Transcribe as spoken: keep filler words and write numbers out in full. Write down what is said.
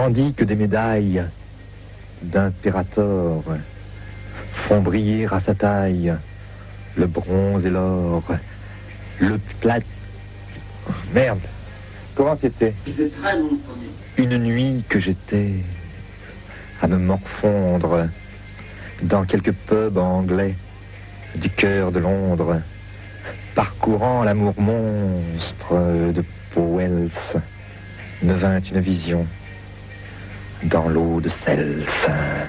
Tandis que des médailles d'impérator font briller à sa taille le bronze et l'or, le plat... Merde, comment c'était? C'était très bon, Une nuit que j'étais à me morfondre dans quelques pubs anglais du cœur de Londres, parcourant l'amour monstre de Powells, me vint une vision dans l'eau de Cels.